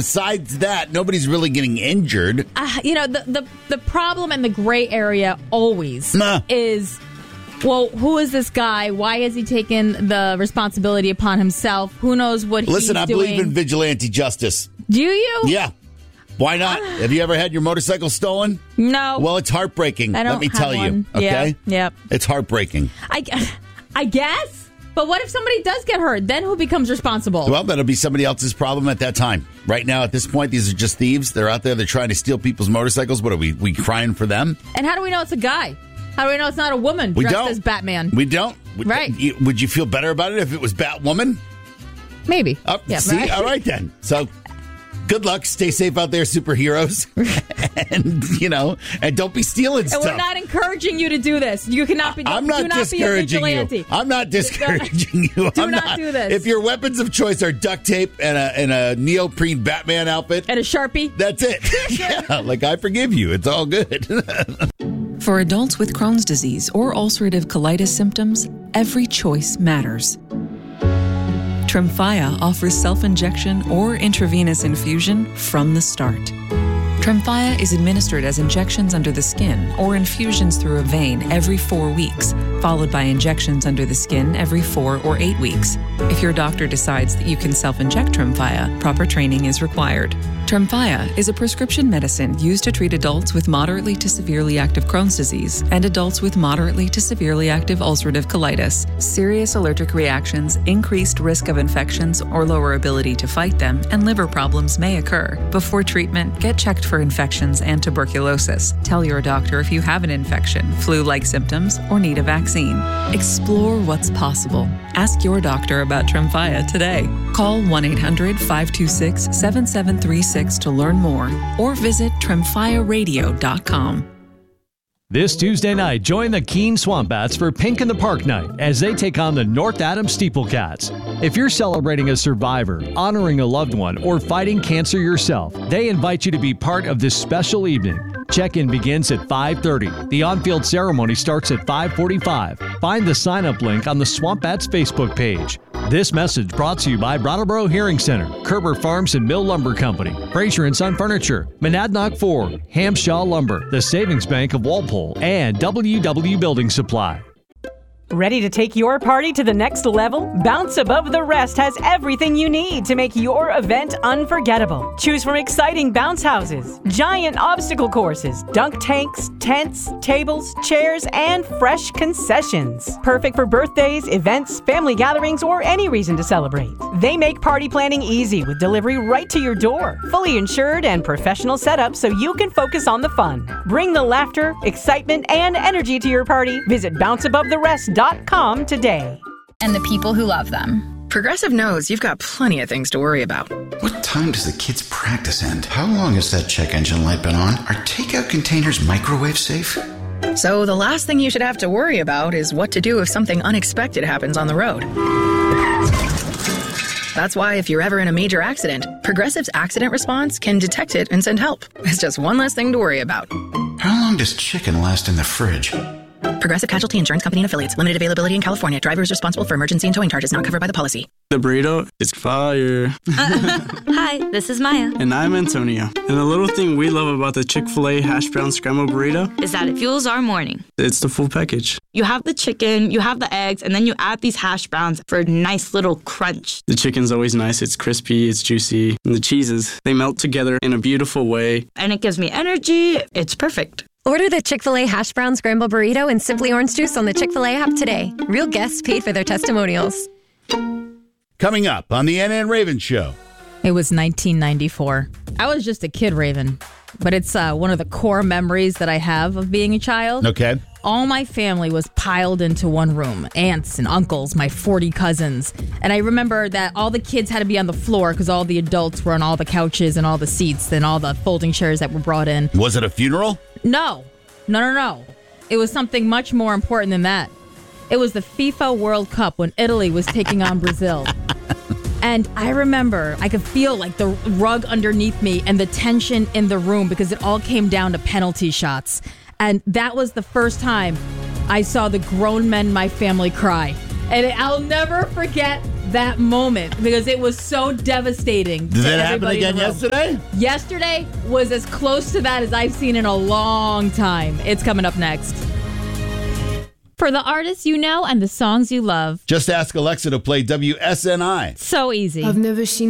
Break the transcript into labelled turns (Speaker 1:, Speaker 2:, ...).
Speaker 1: besides that, nobody's really getting injured.
Speaker 2: The problem and the gray area always is, well, who is this guy? Why has he taken the responsibility upon himself? Who knows what he's doing?
Speaker 1: Listen, I believe in vigilante justice.
Speaker 2: Do you?
Speaker 1: Yeah. Why not? Have you ever had your motorcycle stolen?
Speaker 2: No.
Speaker 1: Well, it's heartbreaking.
Speaker 2: I don't
Speaker 1: Let me
Speaker 2: have
Speaker 1: tell
Speaker 2: one.
Speaker 1: you. Okay?
Speaker 2: Yep.
Speaker 1: It's heartbreaking.
Speaker 2: I guess. But what if somebody does get hurt? Then who becomes responsible?
Speaker 1: Well, that'll be somebody else's problem at that time. Right now, at this point, these are just thieves. They're out there. They're trying to steal people's motorcycles. What are we crying for them?
Speaker 2: And how do we know it's a guy? How do we know it's not a woman dressed as Batman?
Speaker 1: We don't.
Speaker 2: Right.
Speaker 1: Would you feel better about it if it was Batwoman?
Speaker 2: Maybe.
Speaker 1: Yeah, see? Right. All right, then. So, good luck. Stay safe out there, superheroes. and don't be stealing stuff.
Speaker 2: And we're not encouraging you to do this. You cannot be.
Speaker 1: I'm not discouraging you. I'm not discouraging you.
Speaker 2: Do not do this.
Speaker 1: If your weapons of choice are duct tape and a neoprene Batman outfit
Speaker 2: and a Sharpie,
Speaker 1: that's it. Yeah, I forgive you. It's all good.
Speaker 3: For adults with Crohn's disease or ulcerative colitis symptoms, every choice matters. Tremfya offers self-injection or intravenous infusion from the start. Tremfya is administered as injections under the skin or infusions through a vein every 4 weeks, followed by injections under the skin every 4 or 8 weeks. If your doctor decides that you can self-inject Tremfya, proper training is required. Tremfya is a prescription medicine used to treat adults with moderately to severely active Crohn's disease and adults with moderately to severely active ulcerative colitis. Serious allergic reactions, increased risk of infections or lower ability to fight them, and liver problems may occur. Before treatment, get checked for infections and tuberculosis. Tell your doctor if you have an infection, flu-like symptoms, or need a vaccine. Explore what's possible. Ask your doctor about Tremfya today. Call 1-800-526-7736 to learn more or visit tremfyaradio.com.
Speaker 4: This Tuesday night, join the Keene Swamp Bats for Pink in the Park night as they take on the North Adams Steeplecats. If you're celebrating a survivor, honoring a loved one, or fighting cancer yourself, they invite you to be part of this special evening. Check-in begins at 5:30. The on-field ceremony starts at 5:45. Find the sign-up link on the Swamp Bats Facebook page. This message brought to you by Brattleboro Hearing Center, Kerber Farms and Mill Lumber Company, Fraser & Son Furniture, Monadnock Ford, Hampshaw Lumber, the Savings Bank of Walpole, and WW Building Supply.
Speaker 5: Ready to take your party to the next level? Bounce Above the Rest has everything you need to make your event unforgettable. Choose from exciting bounce houses, giant obstacle courses, dunk tanks, tents, tables, chairs, and fresh concessions. Perfect for birthdays, events, family gatherings, or any reason to celebrate. They make party planning easy with delivery right to your door. Fully insured and professional setup so you can focus on the fun. Bring the laughter, excitement, and energy to your party. Visit bounceabovetherest.com today.
Speaker 6: And the people who love them.
Speaker 7: Progressive knows you've got plenty of things to worry about.
Speaker 8: What time does the kids' practice end? How long has that check engine light been on? Are takeout containers microwave safe?
Speaker 7: So the last thing you should have to worry about is what to do if something unexpected happens on the road. That's why if you're ever in a major accident, Progressive's accident response can detect it and send help. It's just one less thing to worry about.
Speaker 8: How long does chicken last in the fridge?
Speaker 7: Progressive Casualty Insurance Company and Affiliates. Limited availability in California. Driver is responsible for emergency and towing charges not covered by the policy.
Speaker 9: The burrito is fire.
Speaker 10: Hi, this is Maya.
Speaker 9: And I'm Antonio. And the little thing we love about the Chick-fil-A hash brown scrambled burrito
Speaker 10: is that it fuels our morning.
Speaker 9: It's the full package.
Speaker 10: You have the chicken, you have the eggs, and then you add these hash browns for a nice little crunch.
Speaker 9: The chicken's always nice. It's crispy, it's juicy. And the cheeses, they melt together in a beautiful way.
Speaker 10: And it gives me energy. It's perfect.
Speaker 11: Order the Chick-fil-A hash brown scramble burrito and Simply Orange Juice on the Chick-fil-A app today. Real guests paid for their testimonials.
Speaker 1: Coming up on the NN Raven Show.
Speaker 2: It was 1994. I was just a kid, Raven, but it's one of the core memories that I have of being a child.
Speaker 1: Okay.
Speaker 2: All my family was piled into one room. Aunts and uncles, my 40 cousins. And I remember that all the kids had to be on the floor because all the adults were on all the couches and all the seats and all the folding chairs that were brought in.
Speaker 1: Was it a funeral?
Speaker 2: No. It was something much more important than that. It was the FIFA World Cup when Italy was taking on Brazil. And I remember I could feel like the rug underneath me and the tension in the room because it all came down to penalty shots. And that was the first time I saw the grown men in my family cry. And I'll never forget that moment because it was so devastating.
Speaker 1: Did that happen again yesterday?
Speaker 2: Yesterday was as close to that as I've seen in a long time. It's coming up next. For the artists you know and the songs you love.
Speaker 1: Just ask Alexa to play WSNI.
Speaker 2: So easy.
Speaker 12: I've never seen